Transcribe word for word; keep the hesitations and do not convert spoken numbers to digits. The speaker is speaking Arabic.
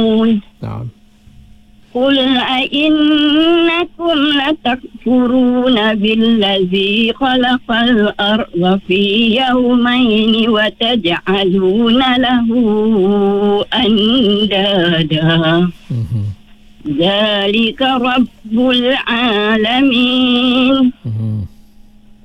نعم. قل أئنكم لتكفرون بالذي خلق الأرض في يومين وتجعلون له أندادا ذلك رب العالمين.